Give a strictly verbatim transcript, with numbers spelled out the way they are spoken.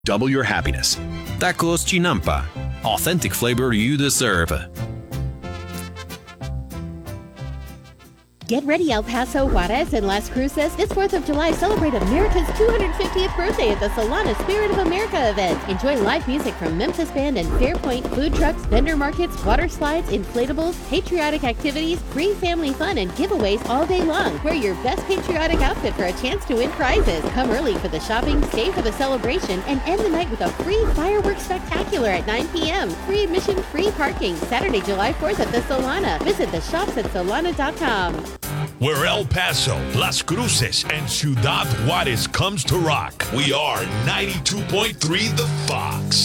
Double your happiness. Tacos Chinampa. Authentic flavor you deserve. Get ready, El Paso, Juarez, and Las Cruces. This fourth of July, celebrate America's two hundred fiftieth birthday at the Solana Spirit of America event. Enjoy live music from Memphis Band and Fairpoint, food trucks, vendor markets, water slides, inflatables, patriotic activities, free family fun, and giveaways all day long. Wear your best patriotic outfit for a chance to win prizes. Come early for the shopping, stay for the celebration, and end the night with a free fireworks spectacular at nine p.m. Free admission, free parking. Saturday, July fourth at the Solana. Visit the shops at solana dot com. Where El Paso, Las Cruces, and Ciudad Juarez comes to rock, we are ninety-two point three The Fox.